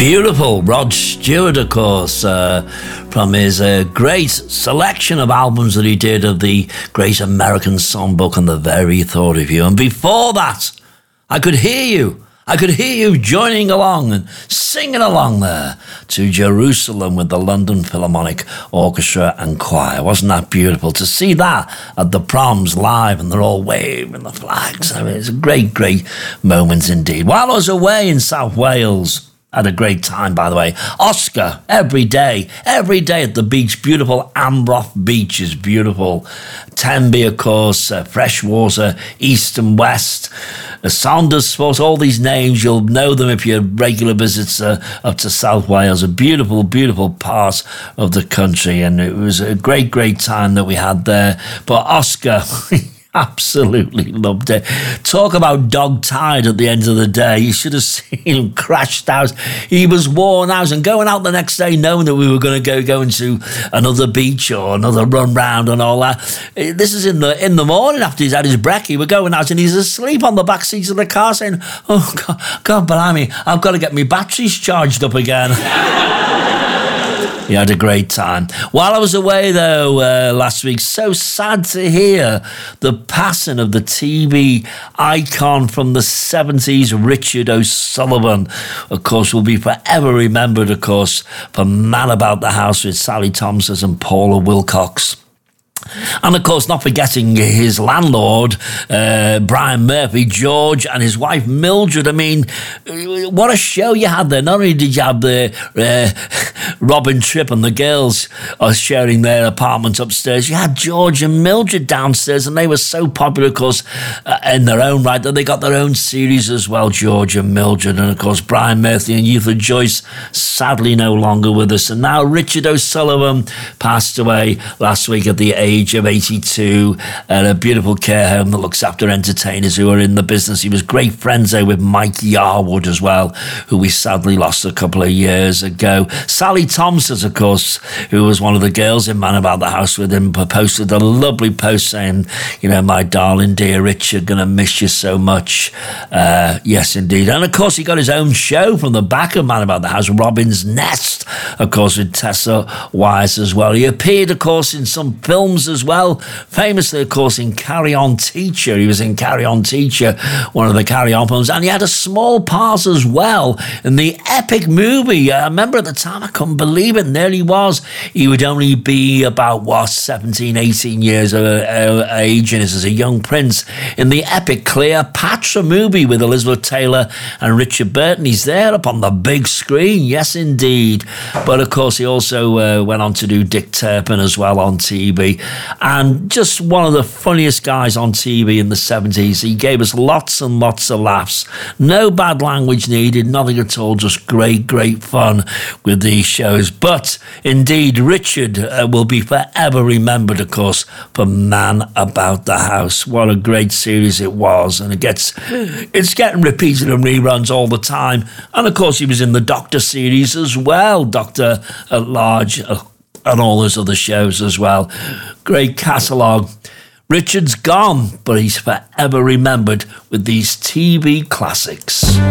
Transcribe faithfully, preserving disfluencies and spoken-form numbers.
Beautiful. Rod Stewart, of course, uh, from his uh, great selection of albums that he did of the Great American Songbook and The Very Thought of You. And before that, I could hear you. I could hear you joining along and singing along there to Jerusalem with the London Philharmonic Orchestra and Choir. Wasn't that beautiful to see that at the proms live and they're all waving the flags? I mean, it's a great, great moment indeed. While I was away in South Wales, had a great time, by the way. Oscar, every day, every day at the beach. Beautiful Ambroth Beach is beautiful. Tenby, of course, uh, Freshwater, East and West, uh, Saunders Sports, all these names, you'll know them if you're regular visits uh, up to South Wales. A beautiful, beautiful part of the country, and it was a great, great time that we had there. But Oscar... absolutely loved it. Talk about dog-tired at the end of the day. You should have seen him crashed out. He was worn out, and going out the next day knowing that we were going to go go into another beach or another run round and all that. This is in the in the morning after he's had his brekkie. We're going out and he's asleep on the back seat of the car saying, oh, God, God blimey, I've got to get my batteries charged up again. He had a great time. While I was away, though, uh, last week, so sad to hear the passing of the T V icon from the seventies, Richard O'Sullivan. Of course, will be forever remembered, of course, for Man About the House with Sally Thompson and Paula Wilcox. And, of course, not forgetting his landlord, uh, Brian Murphy, George, and his wife, Mildred. I mean, what a show you had there. Not only did you have the uh, Robin Tripp and the girls are sharing their apartment upstairs, you had George and Mildred downstairs, and they were so popular, of course, uh, in their own right, that they got their own series as well, George and Mildred. And, of course, Brian Murphy and Eutha Joyce, sadly no longer with us. And now Richard O'Sullivan passed away last week at the age of eighty-two at a beautiful care home that looks after entertainers who are in the business. He was great friends there with Mike Yarwood as well, who we sadly lost a couple of years ago. Sally Thompson, of course, who was one of the girls in Man About the House with him, posted a lovely post saying, you know, my darling dear Richard, gonna miss you so much. Uh, yes, indeed. And of course, he got his own show from the back of Man About the House, Robin's Nest, of course, with Tessa Wise as well. He appeared, of course, in some films as well, famously, of course, in Carry On Teacher. He was in Carry On Teacher, one of the Carry On films, and he had a small part as well in the epic movie. I remember at the time, I couldn't believe it, and there he was. He would only be about, what, seventeen, eighteen years of uh, age, and as a young prince in the epic Cleopatra movie with Elizabeth Taylor and Richard Burton. He's there up on the big screen, yes, indeed. But, of course, he also uh, went on to do Dick Turpin as well on T V. And just one of the funniest guys on T V in the seventies. He gave us lots and lots of laughs. No bad language needed, nothing at all, just great, great fun with these shows. But indeed, Richard uh, will be forever remembered, of course, for Man About the House. What a great series it was. And it gets, it's getting repeated and reruns all the time. And of course, he was in the Doctor series as well, Doctor at Large, uh, and all those other shows as well. Great catalogue. Richard's gone, but he's forever remembered with these T V classics.